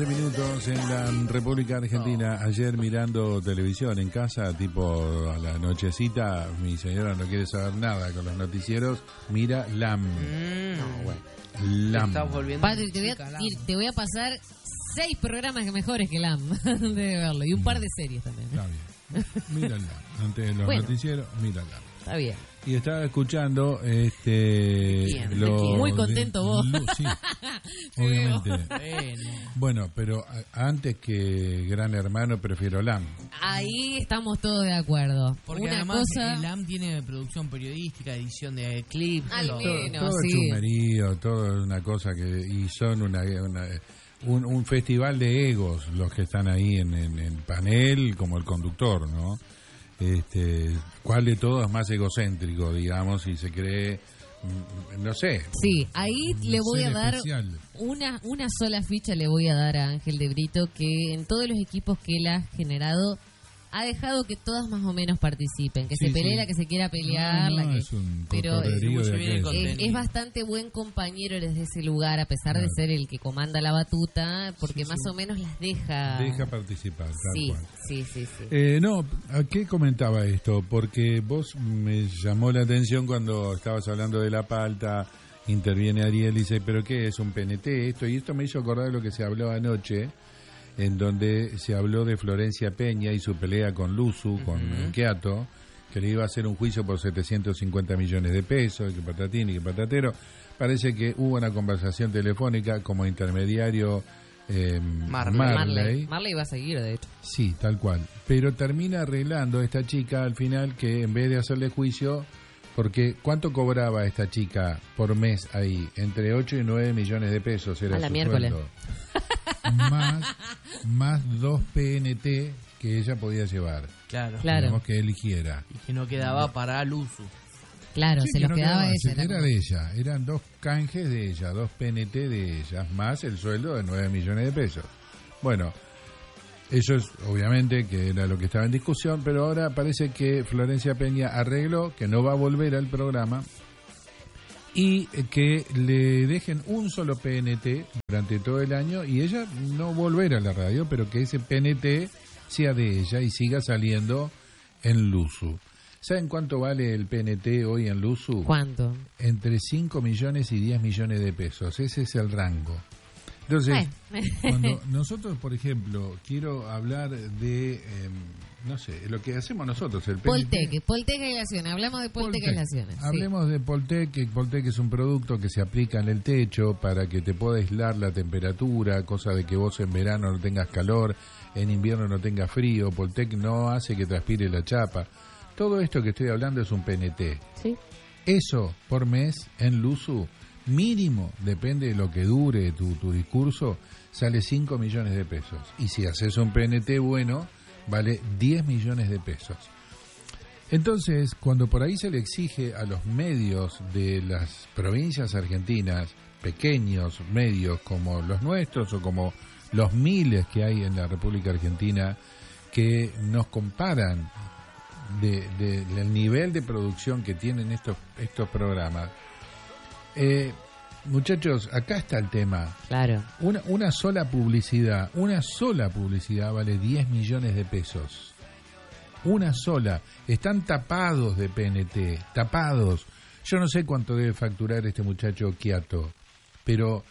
Minutos en la República Argentina. Ayer mirando televisión en casa, tipo a la nochecita, mi señora no quiere saber nada con los noticieros, mira LAM. LAM. Padre, te voy a pasar 6 programas mejores que LAM de verlo, y un par de series también. Está bien. Mira LAM. Antes de los noticieros, mira LAM. Está bien. Y estaba escuchando muy contento vos. Sí, obviamente. Bueno, pero antes que Gran Hermano prefiero LAM. Ahí estamos todos de acuerdo. Porque además el LAM tiene producción periodística, edición de clips, todo es chumerío, todo es una cosa que... Y son un festival de egos los que están ahí en el panel, como el conductor, ¿no? ¿Cuál de todos es más egocéntrico, digamos, y se cree, no sé? Sí, ahí le voy a dar una sola ficha, le voy a dar a Ángel de Brito, que en todos los equipos que él ha generado, ha dejado que todas más o menos participen, que se pelee la que se quiera pelear, pero es bastante buen compañero desde ese lugar, a pesar de ser el que comanda la batuta, porque más o menos las deja participar, tal cual. Sí. ¿A qué comentaba esto? Porque vos me llamó la atención cuando estabas hablando de la palta, interviene Ariel y dice, ¿pero qué es un PNT esto? Y esto me hizo acordar de lo que se habló anoche, en donde se habló de Florencia Peña y su pelea con Luzu, con Quiato, que le iba a hacer un juicio por 750 millones de pesos, que patatín y que patatero. Parece que hubo una conversación telefónica como intermediario Marley. Marley va a seguir, de hecho. Sí, tal cual. Pero termina arreglando esta chica al final que en vez de hacerle juicio, porque ¿cuánto cobraba esta chica por mes ahí? Entre 8 y 9 millones de pesos era su sueldo. Más 2 PNT que ella podía llevar. Claro. Digamos que eligiera. Y que no quedaba para el uso. Claro, se los quedaba ella. Era de ella. Eran 2 canjes de ella, 2 PNT de ella, más el sueldo de 9 millones de pesos. Bueno, eso es obviamente que era lo que estaba en discusión, pero ahora parece que Florencia Peña arregló que no va a volver al programa y que le dejen un solo PNT durante todo el año y ella no volver a la radio, pero que ese PNT sea de ella y siga saliendo en Luzu. ¿Saben cuánto vale el PNT hoy en Luzu? ¿Cuánto? Entre 5 millones y 10 millones de pesos. Ese es el rango. Entonces, cuando nosotros, por ejemplo, quiero hablar de, no sé, lo que hacemos nosotros, el PNT. Poltec aislaciones, hablamos de Poltec aislaciones. Hablemos de Poltec, que Poltec es un producto que se aplica en el techo para que te pueda aislar la temperatura, cosa de que vos en verano no tengas calor, en invierno no tengas frío. Poltec no hace que transpire la chapa. Todo esto que estoy hablando es un PNT. Sí. Eso por mes en Luzu, mínimo, depende de lo que dure tu discurso, sale 5 millones de pesos. Y si haces un PNT bueno, vale 10 millones de pesos. Entonces, cuando por ahí se le exige a los medios de las provincias argentinas, pequeños medios como los nuestros o como los miles que hay en la República Argentina, que nos comparan del nivel de producción que tienen estos programas, muchachos, acá está el tema. Claro. Una sola publicidad vale 10 millones de pesos. Una sola. Están tapados de PNT, tapados. Yo no sé cuánto debe facturar este muchacho Quiato, pero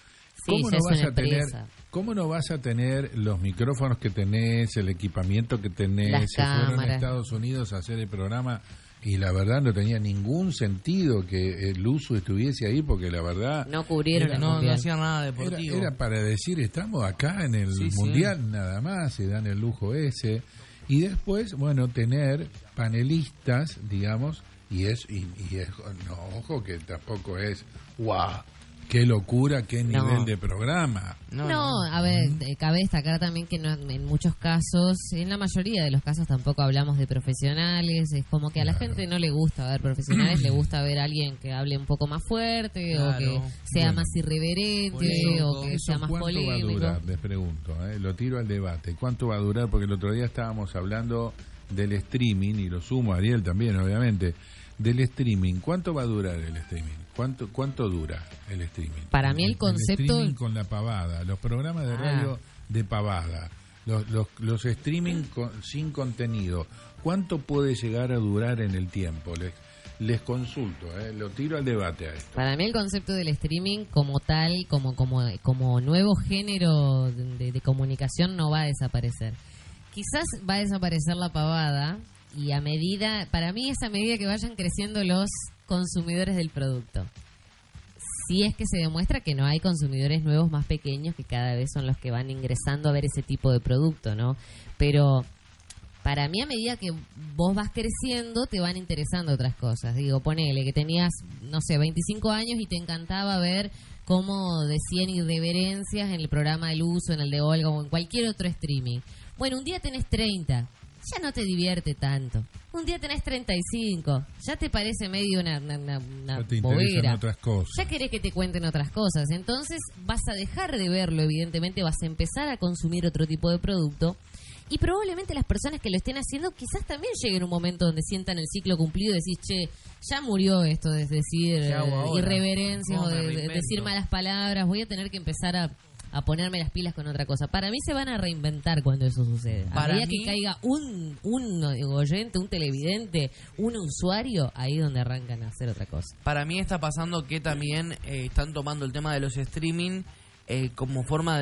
¿cómo no vas a tener los micrófonos que tenés, el equipamiento que tenés? Se fueron a Estados Unidos a hacer el programa y la verdad no tenía ningún sentido que el uso estuviese ahí, porque la verdad no cubrieron no hacían nada deportivo. Era para decir, estamos acá en el mundial, nada más, se dan el lujo ese. Y después, bueno, tener panelistas, digamos, y no, ojo que tampoco es ¡guau! ¡Qué locura! ¡Qué nivel de programa! No, a ver, cabe destacar también que en muchos casos, en la mayoría de los casos tampoco hablamos de profesionales. Es como que a la gente no le gusta ver profesionales, le gusta ver a alguien que hable un poco más fuerte, o que sea más irreverente, o que sea más polémico. ¿Cuánto va a durar? Les pregunto, lo tiro al debate. ¿Cuánto va a durar? Porque el otro día estábamos hablando del streaming, y lo sumo a Ariel también, obviamente, del streaming. ¿Cuánto va a durar el streaming? ¿Cuánto dura el streaming? Para mí el concepto... El streaming con la pavada. Los programas de radio de pavada, los streaming sin contenido, ¿cuánto puede llegar a durar en el tiempo? Les consulto, lo tiro al debate a esto. Para mí el concepto del streaming como tal, como nuevo género de comunicación no va a desaparecer. Quizás va a desaparecer la pavada y para mí es a medida que vayan creciendo los consumidores del producto. Si es que se demuestra que no hay consumidores nuevos más pequeños que cada vez son los que van ingresando a ver ese tipo de producto, ¿no? Pero para mí, a medida que vos vas creciendo, te van interesando otras cosas. Digo, ponele que tenías, 25 años y te encantaba ver cómo decían irreverencias en el programa El Uso, en el de Olga o en cualquier otro streaming. Bueno, un día tenés 30, ya no te divierte tanto. Un día tenés 35, ya te parece medio una ya te bobera. interesan otras cosas. Ya querés que te cuenten otras cosas. Entonces vas a dejar de verlo, evidentemente, vas a empezar a consumir otro tipo de producto. Y probablemente las personas que lo estén haciendo quizás también lleguen un momento donde sientan el ciclo cumplido y decís, che, ya murió esto de decir irreverencias o de decir malas palabras, voy a tener que empezar a ponerme las pilas con otra cosa. Para mí se van a reinventar cuando eso sucede. A medida que caiga un oyente, un televidente, un usuario, ahí donde arrancan a hacer otra cosa. Para mí está pasando que también están tomando el tema de los streaming como forma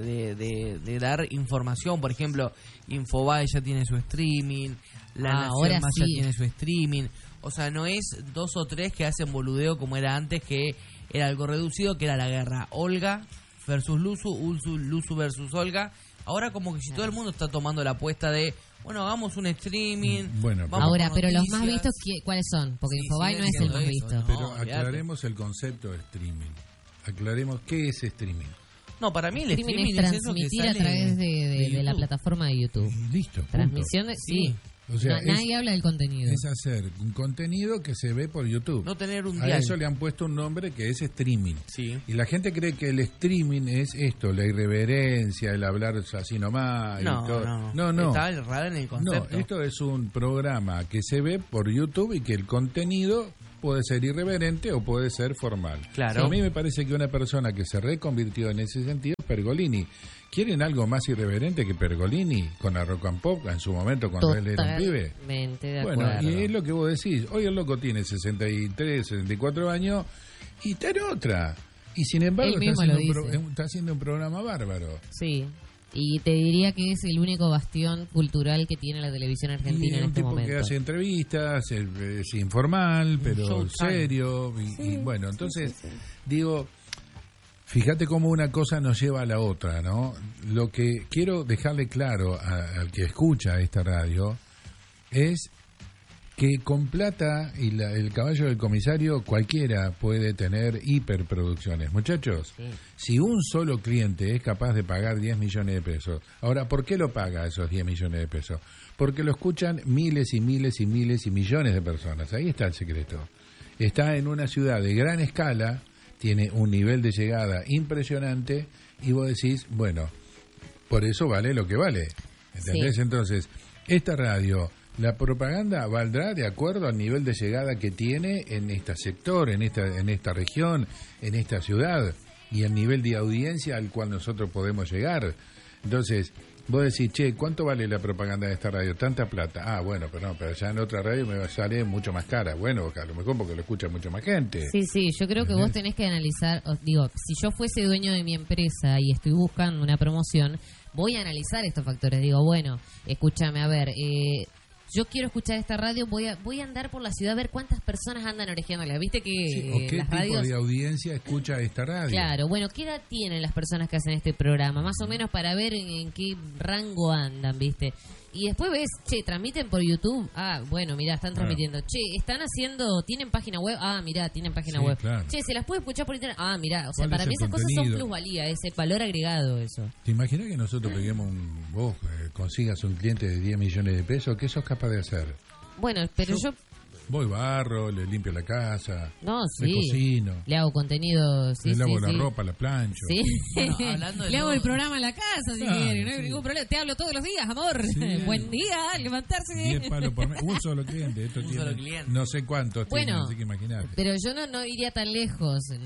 de dar información. Por ejemplo, Infobae ya tiene su streaming, La Nación Más ya tiene su streaming. O sea, no es 2 o 3 que hacen boludeo como era antes, que era algo reducido, que era la guerra Olga versus Luzu, Luzu versus Olga. Ahora como que si todo el mundo está tomando la apuesta de, bueno, hagamos un streaming. Bueno, ahora, pero los más vistos, ¿cuáles son? Porque Infobae no es el más visto. Pero aclaremos el concepto de streaming. Aclaremos qué es streaming. No, para mí el streaming es transmitir eso que sale a través de la plataforma de YouTube. Listo. Transmisión sí. O sea, nadie habla del contenido. Es hacer un contenido que se ve por YouTube. No tener un dial. A eso le han puesto un nombre que es streaming. Sí. Y la gente cree que el streaming es esto, la irreverencia, el hablar así nomás. No. Está errado en el concepto. No, esto es un programa que se ve por YouTube y que el contenido puede ser irreverente o puede ser formal. Claro. A mí me parece que una persona que se reconvirtió en ese sentido es Pergolini. ¿Quieren algo más irreverente que Pergolini con la Rock and Pop en su momento cuando él era un pibe? De bueno, acuerdo. y es lo que vos decís. Hoy el loco tiene 63, 64 años y está en otra. Y sin embargo está haciendo un programa bárbaro. Sí. Y te diría que es el único bastión cultural que tiene la televisión argentina en este momento. Es un tipo que hace entrevistas, es informal, pero serio. Y bueno, entonces, digo, fíjate cómo una cosa nos lleva a la otra, ¿no? Lo que quiero dejarle claro al que escucha esta radio es que con plata y el caballo del comisario cualquiera puede tener hiperproducciones. Muchachos, si un solo cliente es capaz de pagar 10 millones de pesos, ahora, ¿por qué lo paga esos 10 millones de pesos? Porque lo escuchan miles y miles y miles y millones de personas. Ahí está el secreto. Está en una ciudad de gran escala, tiene un nivel de llegada impresionante y vos decís, bueno, por eso vale lo que vale. ¿Entendés? Sí. Entonces, esta radio... La propaganda valdrá de acuerdo al nivel de llegada que tiene en este sector, en esta región, en esta ciudad y el nivel de audiencia al cual nosotros podemos llegar. Entonces, vos decís, che, ¿cuánto vale la propaganda de esta radio? Tanta plata. Ah, bueno, pero ya en otra radio me sale mucho más cara. Bueno, a lo mejor porque lo escucha mucha más gente. Sí, yo creo que vos tenés que analizar, si yo fuese dueño de mi empresa y estoy buscando una promoción, voy a analizar estos factores. Digo, bueno, escúchame, a ver, yo quiero escuchar esta radio, voy a andar por la ciudad a ver cuántas personas andan orejeándola. ¿Viste que o qué las tipo radios... de audiencia escucha esta radio? Claro, bueno, ¿qué edad tienen las personas que hacen este programa? Más o menos para ver en qué rango andan, ¿viste? Y después ves, che, transmiten por YouTube. Ah, bueno, mirá, están transmitiendo. Che, tienen página web. Ah, mirá, tienen página web. Claro. Che, se las puede escuchar por internet. Ah, mirá, o sea, para mí esas cosas son plusvalía, es el valor agregado eso. ¿Te imaginas que nosotros peguemos vos consigas un cliente de 10 millones de pesos? ¿Qué sos capaz de hacer? Bueno, pero yo voy barro, le limpio la casa, le cocino, le hago contenido, le lavo la ropa, la plancho. Sí. Bueno, le hago el programa en la casa, si quiere, no hay ningún problema. Te hablo todos los días, amor. Sí. Buen día, levantarse. 10 palos por mes. Un solo cliente. Esto tiene solo cliente. No sé cuántos tiene, así que imaginate. Pero yo no iría tan lejos.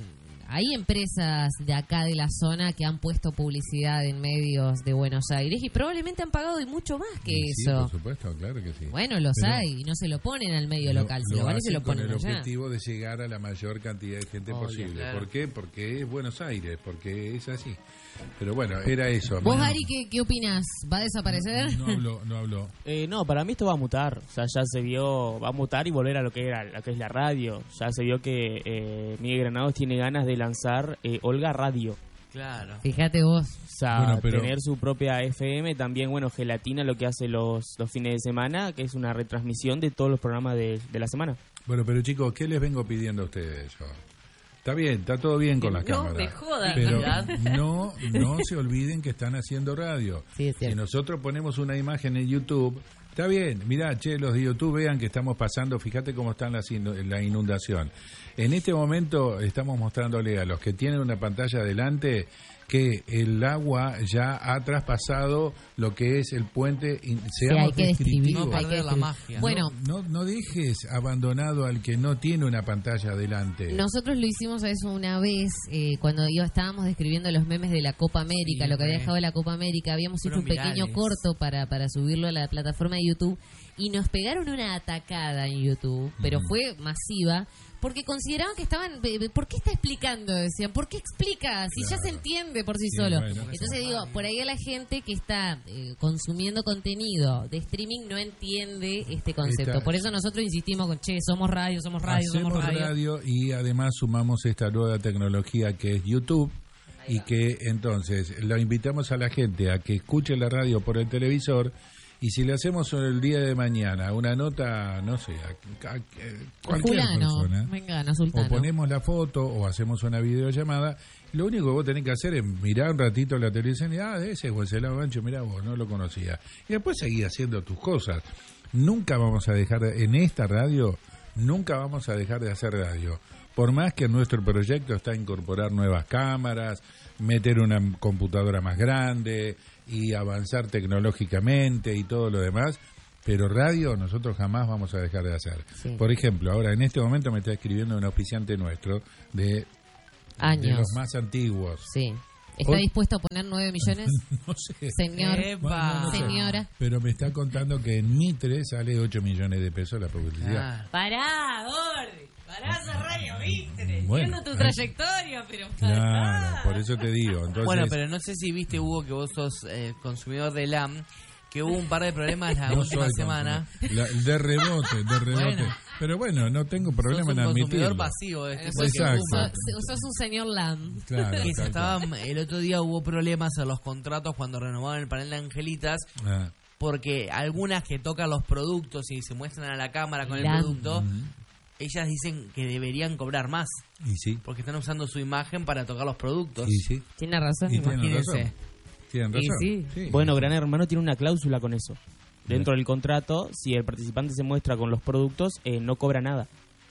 hay empresas de acá de la zona que han puesto publicidad en medios de Buenos Aires y probablemente han pagado y mucho más que Sí, eso. por supuesto, claro que sí. Bueno, los Pero hay y no se lo ponen al medio local, se lo van y se lo ponen con el allá. objetivo de llegar a la mayor cantidad de gente posible. Claro. ¿Por qué? Porque es Buenos Aires, porque es así. Pero bueno, era eso. ¿Vos, Ari, qué opinás? ¿Va a desaparecer? No habló. No, para mí esto va a mutar. O sea, ya se vio, va a mutar y volver a lo que es la radio. Ya se vio que Miguel Granados tiene ganas de lanzar Olga Radio. Claro. Fíjate vos. O sea, Bueno, pero- tener su propia FM. También, bueno, Gelatina lo que hace los fines de semana, que es una retransmisión de todos los programas de la semana. Bueno, pero chicos, ¿qué les vengo pidiendo a ustedes yo? Está bien, está todo bien con las No cámaras. me jodan. Pero no se olviden que están haciendo radio. Sí, es cierto. Si nosotros ponemos una imagen en YouTube, está bien, mirá, los de YouTube vean que estamos pasando, fíjate cómo está la inundación. En este momento estamos mostrándole a los que tienen una pantalla adelante que el agua ya ha traspasado lo que es el puente. Seamos hay que describir, descriptivos. No hay que perder la describir. magia. Bueno, No dejes abandonado al que no tiene una pantalla adelante. nosotros lo hicimos a eso una vez, cuando estábamos describiendo los memes de la Copa América, Sí, lo que había re. dejado la Copa América, habíamos hecho Fueron un pequeño virales. corto para subirlo a la plataforma de YouTube y nos pegaron una atacada en YouTube, pero fue masiva, porque consideraban que estaban... ¿Por qué está explicando? Decían, ¿por qué explica? Si ya Claro. se entiende por sí Sí, solo. bueno. Entonces digo, por ahí a la gente que está consumiendo contenido de streaming no entiende este concepto. Está- Por eso nosotros insistimos con, somos radio, Hacemos radio y además sumamos esta nueva tecnología que es YouTube y que entonces lo invitamos a la gente a que escuche la radio por el televisor y si le hacemos el día de mañana una nota, no sé, a cualquier Fulano, persona, Mengano, Sultano. o ponemos la foto o hacemos una videollamada, lo único que vos tenés que hacer es mirar un ratito la televisión y, ese es Wenceslao Bancho, mirá vos, no lo conocía. Y después seguir haciendo tus cosas. Nunca vamos a dejar, en esta radio, nunca vamos a dejar de hacer radio. Por más que nuestro proyecto está incorporar nuevas cámaras, meter una computadora más grande y avanzar tecnológicamente y todo lo demás, pero radio nosotros jamás vamos a dejar de hacer. Sí. Por ejemplo, ahora en este momento me está escribiendo un auspiciante nuestro de Años. los más antiguos. Sí. ¿Está Hoy- dispuesto a poner 9 millones? No sé. Señor, Epa. No sé. señora. Pero me está contando que en Mitre sale 8 millones de pesos la publicidad. Claro. Pará, Gordi. Pará esa radio, viste. Bueno, Entiendo tu ahí- trayectoria, pero Claro, por eso te digo. Entonces, Bueno, pero no sé si viste, Hugo, que vos sos consumidor de LAM, que hubo un par de problemas la no última soy semana. de rebote. Bueno. Pero bueno, no tengo problema Sos en un consumidor admitirlo. pasivo. Exacto. sos un señor Lam. Claro, Que se tal cual. estaban, el otro día hubo problemas en los contratos cuando renovaban el panel de Angelitas, Ah, porque algunas que tocan los productos y se muestran a la cámara con el LAM. producto, ellas dicen que deberían cobrar más, y sí, porque están usando su imagen para tocar los productos. y sí. Tiene razón. Y tienen Imagínense. razón. Tienen Y razón. sí. Bueno, Gran Hermano tiene una cláusula con eso. Dentro del contrato, si el participante se muestra con los productos, no cobra nada.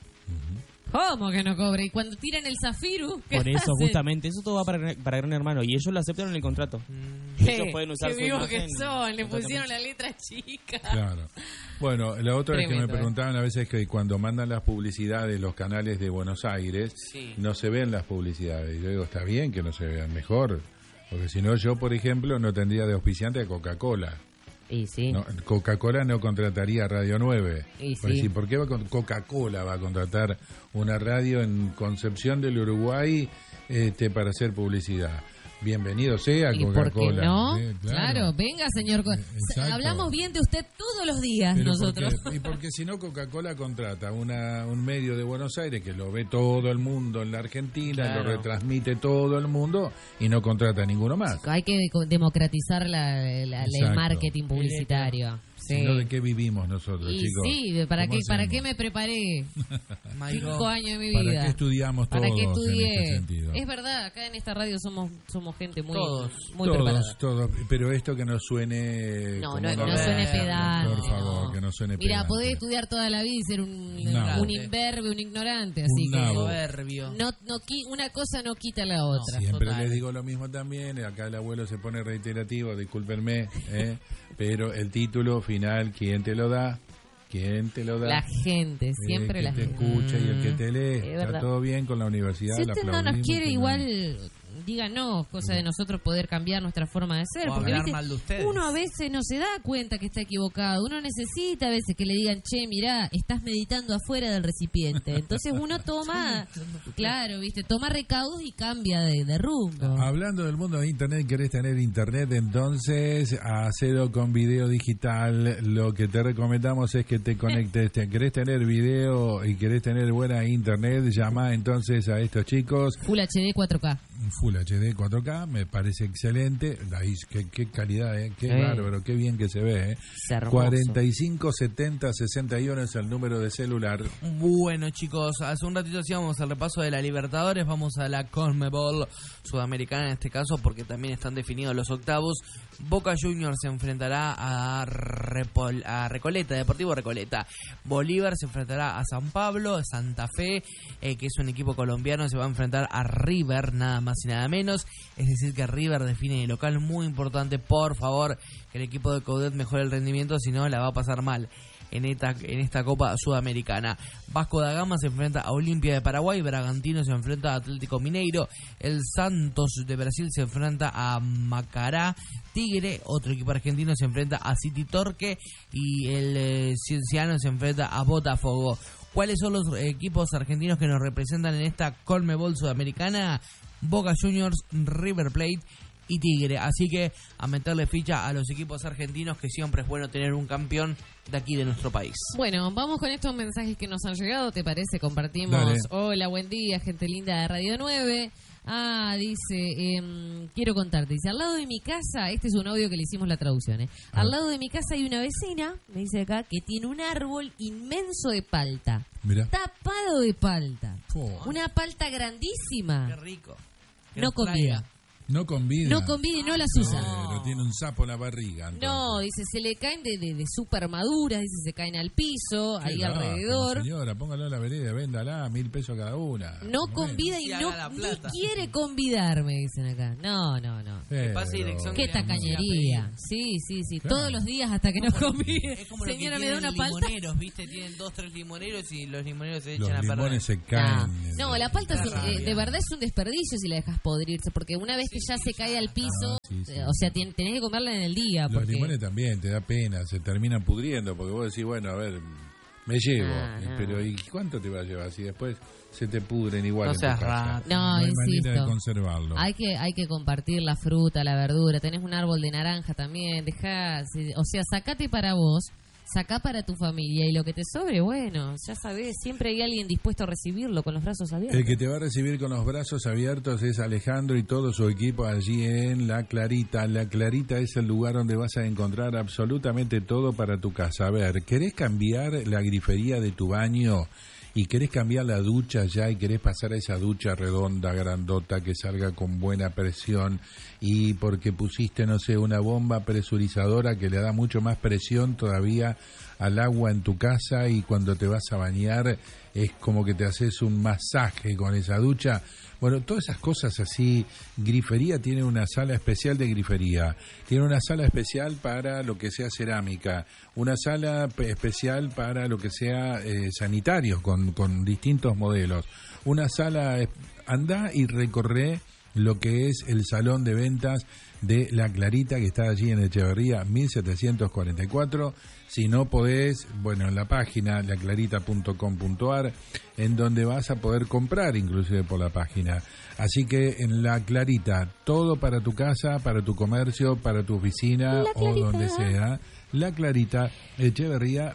¿Cómo que no cobre? Y cuando tiran el Zafiru, ¿qué Por eso, hacen? justamente, eso todo va para Gran Hermano. Y ellos lo aceptaron en el contrato. Ellos pueden usar Qué su vivos que imagen. son, le Exactamente. pusieron la letra chica. Claro. Bueno, la otra es que Tremendo, me preguntaban a veces que cuando mandan las publicidades los canales de Buenos Aires, Sí. no se ven las publicidades. Y yo digo, está bien que no se vean, mejor. Porque si no, yo, por ejemplo, no tendría de auspiciante a Coca-Cola. Y sí. No, Coca-Cola no contrataría Radio 9. Y Porque sí. si, ¿por qué Coca-Cola va a contratar una radio en Concepción del Uruguay para hacer publicidad? Bienvenido sea ¿Y por qué Coca-Cola. no? ¿eh? Claro, venga, señor. Exacto. Hablamos bien de usted todos los días Pero nosotros. y porque si no, Coca-Cola contrata un medio de Buenos Aires que lo ve todo el mundo en la Argentina, Claro. lo retransmite todo el mundo y no contrata ninguno más. Hay que democratizar el Exacto. marketing publicitario. Sí. Sino de qué vivimos nosotros, Y chicos. sí, ¿para ¿Cómo qué hacemos? me preparé? My 5 God. años de mi ¿Para vida. qué estudiamos todos ¿Para qué en estudié? este sentido? Es verdad, acá en esta radio somos gente muy, Todos. muy preparada. Todos, pero esto que no suene... No, como no, no no- suene Por pedante. Por favor, no. que no suene Mira, pedante. podés estudiar toda la vida y ser nabo. un imberbe, un ignorante, así Un que nabo. Soberbio. una cosa no quita la otra. Siempre Total. les digo lo mismo también, acá el abuelo se pone reiterativo, discúlpenme, pero el título final, ¿quién te lo da? ¿Quién te lo da? La gente, siempre la gente. El que te escucha y el que te lee. Está verdad. todo bien con la universidad. Si usted no nos quiere, igual díganos, cosa de nosotros poder cambiar nuestra forma de ser. O Porque hablar ¿viste? mal de ustedes. Uno a veces no se da cuenta que está equivocado. Uno necesita a veces que le digan, che, mirá, estás meditando afuera del recipiente. Entonces uno toma, claro, ¿viste? Toma recaudos y cambia de rumbo. Hablando del mundo de Internet, querés tener Internet, entonces hacelo con video digital. Lo que te recomendamos es que te conectes. ¿Querés tener video y querés tener buena Internet? Llama entonces a estos chicos. Full HD 4K. Full HD 4K, me parece excelente. Ahí, qué calidad, qué bárbaro, qué bien que se ve. 45 70 61 es el número de celular. Bueno, chicos, hace un ratito hacíamos el repaso de la Libertadores, vamos a la CONMEBOL sudamericana en este caso, porque también están definidos los octavos. Boca Juniors se enfrentará a Recoleta, Deportivo Recoleta. Bolívar se enfrentará a San Pablo. Santa Fe, que es un equipo colombiano, se va a enfrentar a River, nada más y nada menos. Es decir, que River define el local, muy importante. Por favor, que el equipo de Coudet mejore el rendimiento, si no la va a pasar mal en esta Copa Sudamericana. Vasco da Gama se enfrenta a Olimpia de Paraguay. Bragantino se enfrenta a Atlético Mineiro. El Santos de Brasil se enfrenta a Macará. Tigre, otro equipo argentino, se enfrenta a City Torque. Y el Cienciano se enfrenta a Botafogo. ¿Cuáles son los equipos argentinos que nos representan en esta CONMEBOL Sudamericana? Boca Juniors, River Plate y Tigre. Así que a meterle ficha a los equipos argentinos, que siempre es bueno tener un campeón de aquí de nuestro país. Bueno, vamos con estos mensajes que nos han llegado, ¿te parece? Compartimos. Dale. Hola, buen día, gente linda de Radio 9. Dice, quiero contarte, dice, al lado de mi casa, este es un audio que le hicimos la traducción, al lado de mi casa hay una vecina, me dice acá, que tiene un árbol inmenso de palta. Mirá. Tapado de palta. Oh. Una palta grandísima. Qué rico. Que No nos traiga. convida. No convida. No convida y no las usa. Pero tiene un sapo en la barriga. Entonces. No, dice, se le caen de super maduras, dice, se caen al piso, Qué ahí lástima, alrededor. Señora, póngalo a la vereda, véndala, 1.000 pesos cada una. No Bueno. convida y Sí, no haga la ni plata. quiere convidar, me dicen acá. No. Pero- pase dirección. Qué que le vamos a tacañería. pedir. Sí. Claro. Todos los días hasta que nos convide. Es como lo Señora, que me da tienen una palta. limoneros, ¿viste? Tienen 2, 3 limoneros y los limoneros se Los echan a perder. limones se caen. No, la palta es Rabia. de verdad es un desperdicio si la dejas podrirse, porque una vez que ya se cae al piso, sí. o sea, tenés que comerla en el día. Los Porque... limones también, te da pena, se terminan pudriendo, porque vos decís, bueno, a ver, me llevo, No. pero ¿y cuánto te va a llevar? Si después se te pudren igual No en tu seas casa. rata. No, hay insisto. manera de conservarlo. Hay que compartir la fruta, la verdura. Tenés un árbol de naranja también. O sea, sacate para vos, sacá para tu familia y lo que te sobre, bueno, ya sabés, siempre hay alguien dispuesto a recibirlo con los brazos abiertos. El que te va a recibir con los brazos abiertos es Alejandro y todo su equipo allí en La Clarita. La Clarita es el lugar donde vas a encontrar absolutamente todo para tu casa. A ver, ¿querés cambiar la grifería de tu baño? Y querés cambiar la ducha ya y querés pasar a esa ducha redonda, grandota, que salga con buena presión, y porque pusiste, no sé, una bomba presurizadora que le da mucho más presión todavía al agua en tu casa, y cuando te vas a bañar es como que te haces un masaje con esa ducha. Bueno, todas esas cosas así. Grifería tiene una sala especial de grifería, tiene una sala especial para lo que sea cerámica, una sala especial para lo que sea sanitarios con distintos modelos, una sala, andá y recorre lo que es el salón de ventas de La Clarita, que está allí en Echeverría 1744. Si no podés, bueno, en la página laclarita.com.ar, en donde vas a poder comprar inclusive por la página. Así que en La Clarita, todo para tu casa, para tu comercio, para tu oficina o donde sea. La Clarita, Echeverría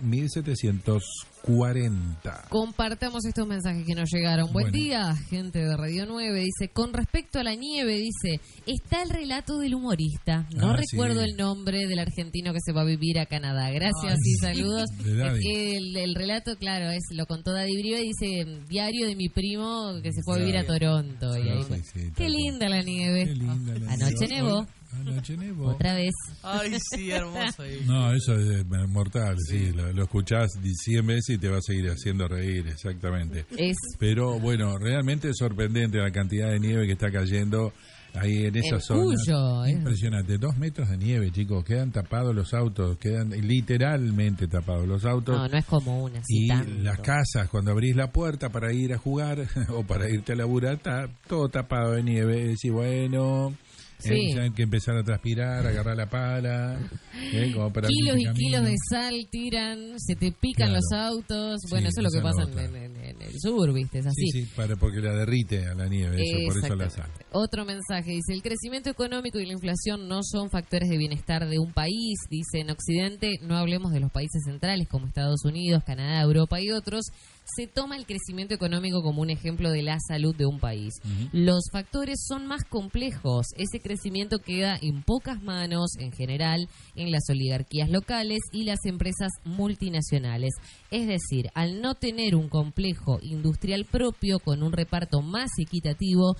1740. Compartamos estos mensajes que nos llegaron. Buen Bueno. día, gente de Radio 9. Dice, con respecto a la nieve, dice, está el relato del humorista. No recuerdo sí. el nombre del argentino que se va a vivir a Canadá. Gracias y saludos. De Daddy. El relato, claro, lo contó Daddy Brive, dice, diario de mi primo que se fue a vivir a Toronto. Y ahí fue. Sí, Qué tal linda la nieve. Qué linda la Anoche nieve. nevó. Anoche nevó. Otra vez. Ay, sí, hermoso. No, eso es mortal, sí, lo escuchás 100 veces y te va a seguir haciendo reír, exactamente. Es Pero bueno, realmente es sorprendente la cantidad de nieve que está cayendo ahí en esa zona. Impresionante, 2 metros de nieve, chicos, quedan tapados los autos, quedan literalmente tapados los autos. No es como una. Y las casas, cuando abrís la puerta para ir a jugar o para irte a laburar, está todo tapado de nieve. Y decís, bueno... Sí. Hay que empezar a transpirar, agarrar la pala, como para kilos y kilos de sal tiran, se te pican los autos. Bueno, eso es lo que pasa en el sur, ¿viste? Es así. Sí, porque la derrite a la nieve, por eso la sal. Otro mensaje dice: el crecimiento económico y la inflación no son factores de bienestar de un país. Dice: en Occidente, no hablemos de los países centrales como Estados Unidos, Canadá, Europa y otros, se toma el crecimiento económico como un ejemplo de la salud de un país. Los factores son más complejos. Ese crecimiento queda en pocas manos, en general, en las oligarquías locales y las empresas multinacionales. Es decir, al no tener un complejo industrial propio con un reparto más equitativo,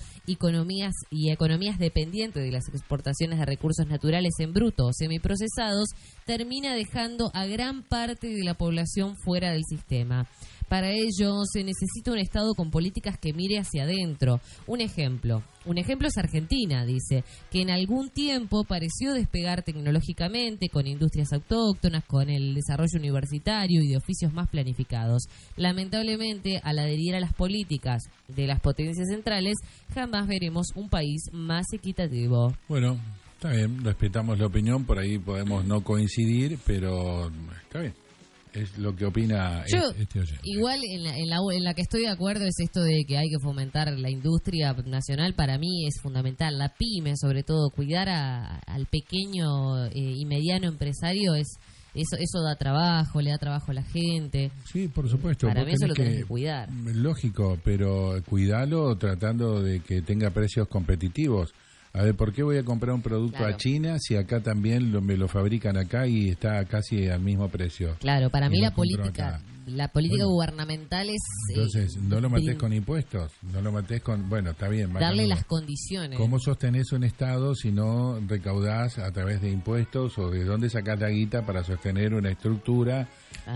economías dependientes de las exportaciones de recursos naturales en bruto o semiprocesados, termina dejando a gran parte de la población fuera del sistema. Para ello se necesita un Estado con políticas que mire hacia adentro. Un ejemplo es Argentina, dice, que en algún tiempo pareció despegar tecnológicamente, con industrias autóctonas, con el desarrollo universitario y de oficios más planificados. Lamentablemente, al adherir a las políticas de las potencias centrales, jamás veremos un país más equitativo. Bueno, está bien, respetamos la opinión, por ahí podemos no coincidir, pero está bien. Es lo que opina este oyente. Igual en la que estoy de acuerdo es esto de que hay que fomentar la industria nacional. Para mí es fundamental, la pyme sobre todo, cuidar al pequeño y mediano empresario. Eso da trabajo, le da trabajo a la gente. Sí, por supuesto. Para mí eso lo tenés que cuidar. Lógico, pero cuidalo tratando de que tenga precios competitivos. A ver, ¿por qué voy a comprar un producto a China si acá también me lo fabrican acá y está casi al mismo precio? Claro, para mí la política gubernamental es... Entonces, no lo matés con impuestos, no lo matés con... Bueno, está bien. Darle las condiciones. ¿Cómo sostenés un Estado si no recaudás a través de impuestos o de dónde sacás la guita para sostener una estructura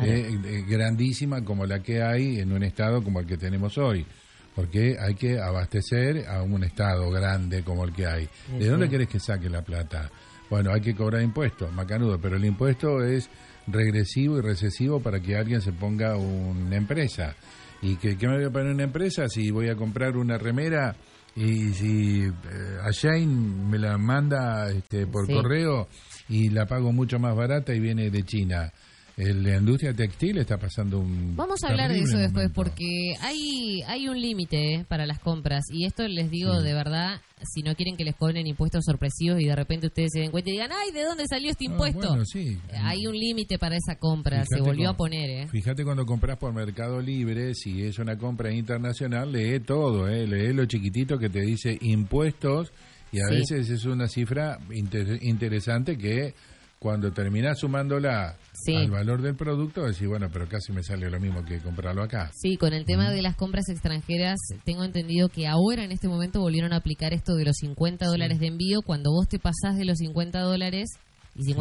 grandísima como la que hay en un Estado como el que tenemos hoy? Porque hay que abastecer a un Estado grande como el que hay. ¿De dónde querés que saque la plata? Bueno, hay que cobrar impuestos, macanudo, pero el impuesto es regresivo y recesivo para que alguien se ponga una empresa. ¿Y qué me voy a poner una empresa si voy a comprar una remera y si a Shane me la manda por correo y la pago mucho más barata y viene de China? La industria textil está pasando un... Vamos a hablar de eso después, porque hay un límite para las compras, y esto les digo de verdad, si no quieren que les cobren impuestos sorpresivos y de repente ustedes se den cuenta y digan, ¡ay, ¿de dónde salió este impuesto? Bueno, sí. Hay un límite para esa compra, se volvió a poner. Fíjate cuando compras por Mercado Libre, si es una compra internacional, lee todo, lee lo chiquitito que te dice impuestos, y a veces es una cifra interesante que... Cuando terminás sumándola al valor del producto, decís, bueno, pero casi me sale lo mismo que comprarlo acá. Sí, con el tema de las compras extranjeras, tengo entendido que ahora en este momento volvieron a aplicar esto de los $50 de envío. Cuando vos te pasás de los $50, y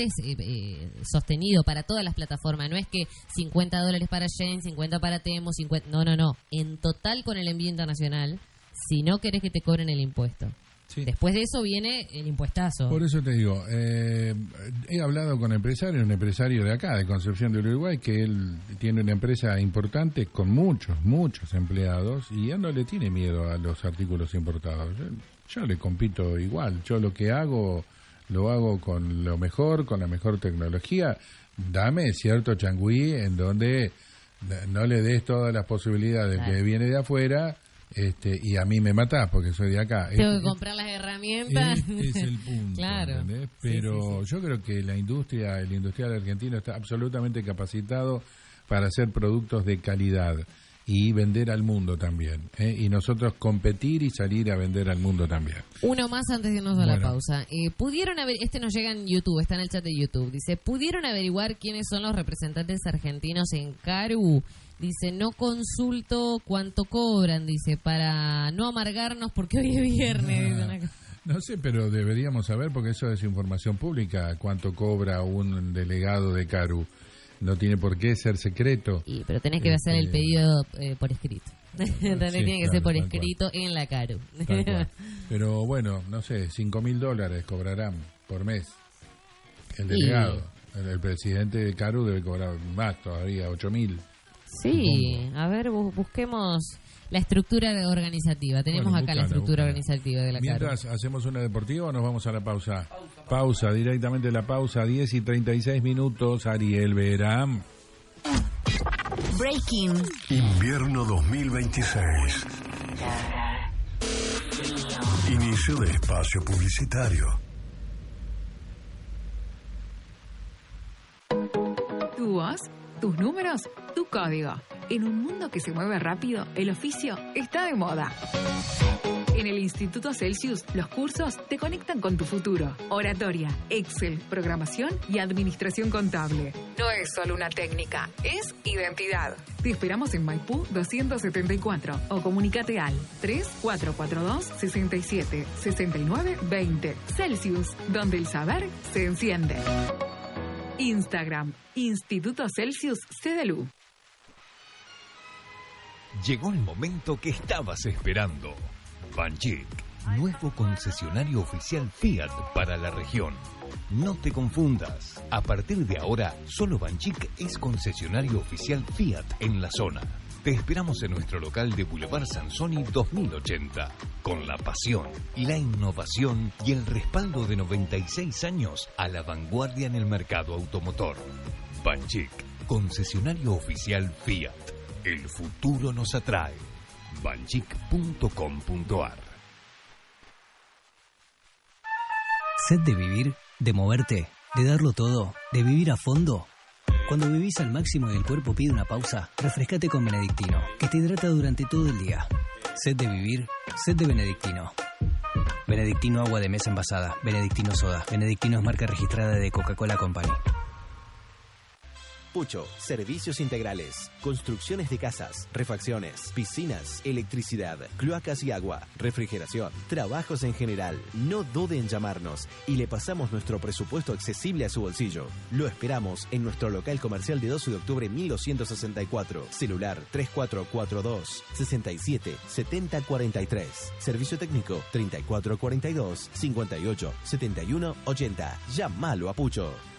$50 sostenido para todas las plataformas, no es que $50 para Shein, 50 para Temu, 50... No. En total con el envío internacional, si no querés que te cobren el impuesto. Sí. Después de eso viene el impuestazo. Por eso te digo, he hablado con un empresario de acá, de Concepción del Uruguay, que él tiene una empresa importante con muchos empleados y él no le tiene miedo a los artículos importados. Yo le compito igual, yo lo que hago, lo hago con lo mejor, con la mejor tecnología. Dame cierto changüí en donde no le des todas las posibilidades que viene de afuera. Y a mí me matás porque soy de acá. Tengo que comprar las herramientas. Es el punto, claro. ¿entendés? Pero yo creo que el industrial argentino está absolutamente capacitado para hacer productos de calidad y vender al mundo también. Y nosotros competir y salir a vender al mundo también. Uno más antes de irnos a la pausa. Pudieron nos llega en YouTube, está en el chat de YouTube. Dice, ¿pudieron averiguar quiénes son los representantes argentinos en Caru? Dice, no consulto cuánto cobran, dice, para no amargarnos porque hoy es viernes. No sé, pero deberíamos saber porque eso es información pública, cuánto cobra un delegado de Caru. No tiene por qué ser secreto. Pero tenés que hacer el pedido por escrito. Entonces tiene que ser por escrito en la Caru. Pero bueno, no sé, $5.000 cobrarán por mes el delegado. El presidente de Caru debe cobrar más todavía, 8.000. Sí, supongo. A ver, busquemos la estructura organizativa. Tenemos acá la estructura organizativa de la Caru. Mientras hacemos una deportiva o nos vamos a la pausa. Pausa, directamente la pausa, 10:36. Ariel Vera. Breaking. Invierno 2026. Inicio de espacio publicitario. Tu voz, tus números, tu código. En un mundo que se mueve rápido, el oficio está de moda. En el Instituto Celsius, los cursos te conectan con tu futuro. Oratoria, Excel, programación y administración contable. No es solo una técnica, es identidad. Te esperamos en Maipú 274 o comunícate al 3442-676920. Celsius, donde el saber se enciende. Instagram, Instituto Celsius CDLU. Llegó el momento que estabas esperando. Banchik, nuevo concesionario oficial Fiat para la región. No te confundas. A partir de ahora, solo Banchik es concesionario oficial Fiat en la zona. Te esperamos en nuestro local de Boulevard Sansoni 2080, con la pasión, la innovación y el respaldo de 96 años a la vanguardia en el mercado automotor. Banchik, concesionario oficial Fiat. El futuro nos atrae. banchik.com.ar. ¿Sed de vivir? ¿De moverte? ¿De darlo todo? ¿De vivir a fondo? Cuando vivís al máximo y el cuerpo pide una pausa, refrescate con Benedictino, que te hidrata durante todo el día. ¿Sed de vivir? Sed de Benedictino. Benedictino agua de mesa envasada. Benedictino soda. Benedictino es marca registrada de Coca-Cola Company. Pucho, servicios integrales, construcciones de casas, refacciones, piscinas, electricidad, cloacas y agua, refrigeración, trabajos en general. No dude en llamarnos y le pasamos nuestro presupuesto accesible a su bolsillo. Lo esperamos en nuestro local comercial de 12 de octubre 1264, celular 3442 67 70 43, servicio técnico 3442 58 71 80. Llámalo a Pucho.